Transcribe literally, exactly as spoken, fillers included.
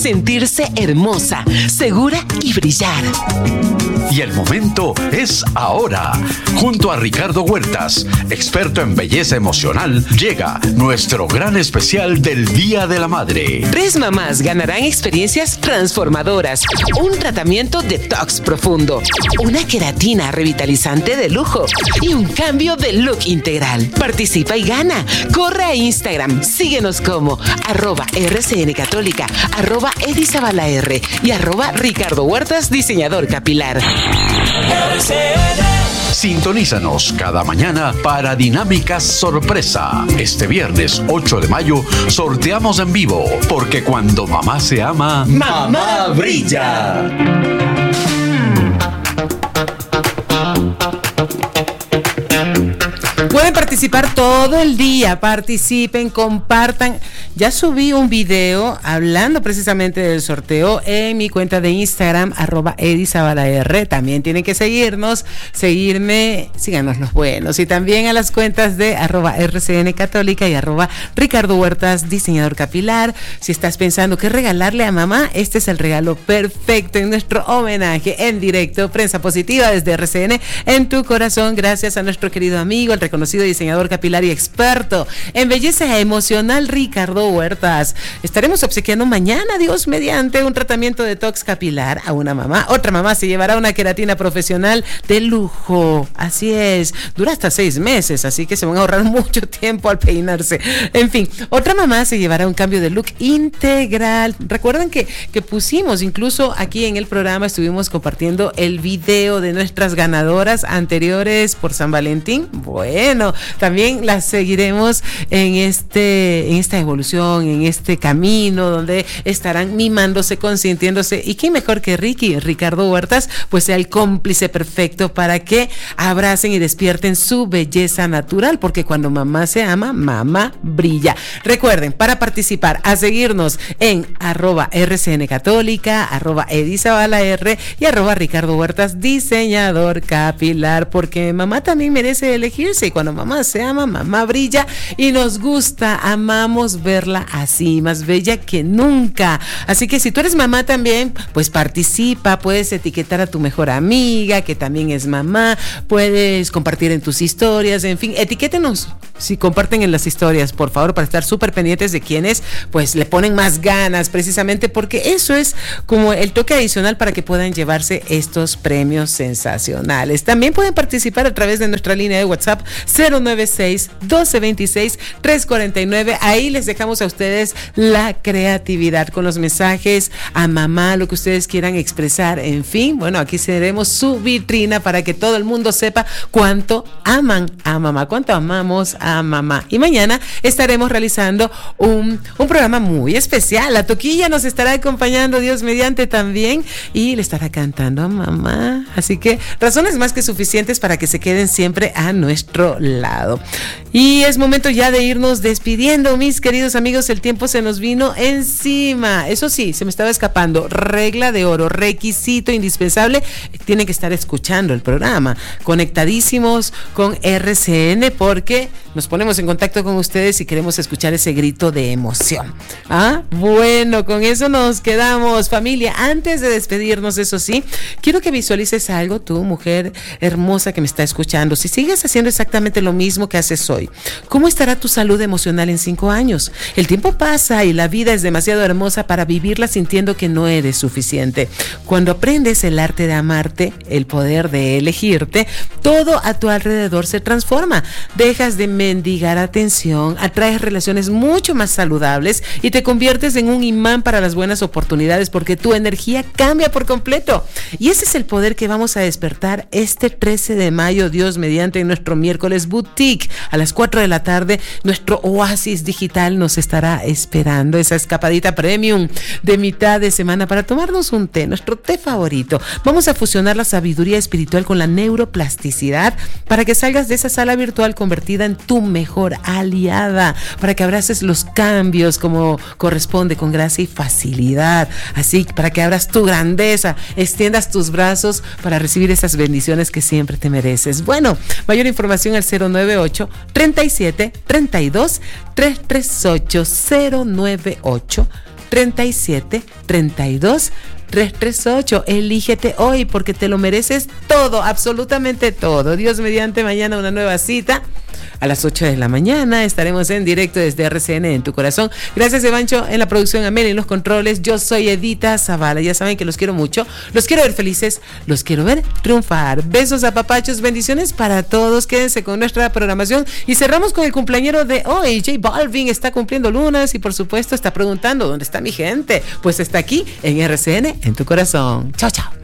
sentirse hermosa, segura y brillar. Y el momento es ahora. Junto a Ricardo Huertas, experto en belleza emocional, llega nuestro gran especial del Día de la Madre. Tres mamás ganarán experiencias transformadoras, un tratamiento detox profundo, una queratina revitalizante de lujo y un cambio de look integral. Participa y gana. Corre a Instagram, síguenos como arroba RCN Católica, arroba edizabalaR y arroba Ricardo Huertas, diseñador capilar. Sintonízanos cada mañana para Dinámicas Sorpresa. Este viernes ocho de mayo sorteamos en vivo, porque cuando mamá se ama, mamá brilla. Pueden participar todo el día, participen, compartan. Ya subí un video hablando precisamente del sorteo en mi cuenta de Instagram, arroba edizabalaR. También tienen que seguirnos, seguirme, síganos los buenos. Y también a las cuentas de arroba RCN Católica y arroba Ricardo Huertas, diseñador capilar. Si estás pensando qué regalarle a mamá, este es el regalo perfecto en nuestro homenaje en directo, prensa positiva desde R C N en tu corazón. Gracias a nuestro querido amigo, el reconocido diseñador capilar y experto en belleza emocional, Ricardo Huertas. Estaremos obsequiando mañana, Dios mediante, un tratamiento de detox capilar a una mamá. Otra mamá se llevará una queratina profesional de lujo. Así es, dura hasta seis meses, así que se van a ahorrar mucho tiempo al peinarse. En fin, otra mamá se llevará un cambio de look integral. Recuerden que, que pusimos, incluso aquí en el programa estuvimos compartiendo el video de nuestras ganadoras anteriores por San Valentín. Bueno, también las seguiremos en este, en esta evolución, en este camino donde estarán mimándose, consintiéndose. Y quién mejor que Ricky, Ricardo Huertas, pues sea el cómplice perfecto para que abracen y despierten su belleza natural, porque cuando mamá se ama, mamá brilla. Recuerden, para participar, a seguirnos en arroba RCN Católica, arroba edizabalaR y arroba Ricardo Huertas, diseñador capilar, porque mamá también merece elegirse. Y cuando mamá se ama, mamá brilla y nos gusta, amamos verla así, más bella que nunca. Así que si tú eres mamá también, pues participa, puedes etiquetar a tu mejor amiga que también es mamá, puedes compartir en tus historias, en fin, etiquétenos si comparten en las historias, por favor, para estar súper pendientes de quienes pues le ponen más ganas, precisamente porque eso es como el toque adicional para que puedan llevarse estos premios sensacionales. También pueden participar a través de nuestra línea de WhatsApp cero nueve seis, doce veintiséis, trescientos cuarenta y nueve. Ahí les dejamos a ustedes la creatividad con los mensajes a mamá, lo que ustedes quieran expresar. En fin, bueno, aquí seremos su vitrina para que todo el mundo sepa cuánto aman a mamá, cuánto amamos a mamá. Y mañana estaremos realizando un, un programa muy especial. La Toquilla nos estará acompañando, Dios mediante, también, y le estará cantando a mamá. Así que razones más que suficientes para que se queden siempre a nuestro lado. Y es momento ya de irnos despidiendo, mis queridos amigos. El tiempo se nos vino encima. Eso sí, se me estaba escapando. Regla de oro, requisito indispensable: tienen que estar escuchando el programa, conectadísimos con R C N, porque nos ponemos en contacto con ustedes y queremos escuchar ese grito de emoción. Ah, bueno, con eso nos quedamos, familia. Antes de despedirnos, eso sí, quiero que visualices algo, tú, mujer hermosa que me está escuchando. Si sigues haciendo exactamente lo mismo que haces hoy, ¿cómo estará tu salud emocional en cinco años? El tiempo pasa y la vida es demasiado hermosa para vivirla sintiendo que no eres suficiente. Cuando aprendes el arte de amarte, el poder de elegirte, todo a tu alrededor se transforma. Dejas de mendigar atención, atraes relaciones mucho más saludables y te conviertes en un imán para las buenas oportunidades, porque tu energía cambia por completo. Y ese es el poder que vamos a despertar este trece de mayo, Dios mediante, en nuestro miércoles boutique. A las cuatro de la tarde, nuestro oasis digital nos estará esperando, esa escapadita premium de mitad de semana para tomarnos un té, nuestro té favorito. Vamos a fusionar la sabiduría espiritual con la neuroplasticidad para que salgas de esa sala virtual convertida en tu mejor aliada, para que abraces los cambios como corresponde, con gracia y facilidad. Así, para que abras tu grandeza, extiendas tus brazos para recibir esas bendiciones que siempre te mereces. Bueno, mayor información al cero nueve ocho, treinta y siete, treinta y dos, trescientos treinta y ocho, cero nueve ocho, treinta y siete, treinta y dos, tres tres ocho. Elígete hoy porque te lo mereces todo, absolutamente todo. Dios mediante, mañana una nueva cita. A las ocho de la mañana estaremos en directo desde R C N en tu corazón. Gracias, Evancho, en la producción, Amelia en los controles. Yo soy Edita Zavala. Ya saben que los quiero mucho. Los quiero ver felices. Los quiero ver triunfar. Besos, apapachos, bendiciones para todos. Quédense con nuestra programación. Y cerramos con el cumpleañero de hoy. J Balvin está cumpliendo lunas y, por supuesto, está preguntando ¿dónde está mi gente? Pues está aquí en R C N en tu corazón. Chao, chao.